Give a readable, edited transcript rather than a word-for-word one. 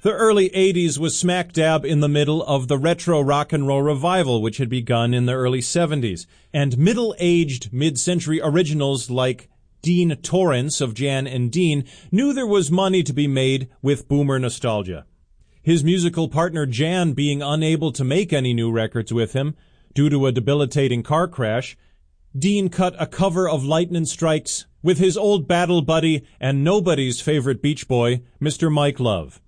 The early 80s was smack dab in the middle of the retro rock and roll revival which had begun in the early 70s, and middle-aged mid-century originals like Dean Torrance of Jan and Dean knew there was money to be made with boomer nostalgia. His musical partner Jan being unable to make any new records with him due to a debilitating car crash, Dean cut a cover of Lightnin' Strikes with his old battle buddy and nobody's favorite Beach Boy, Mr. Mike Love.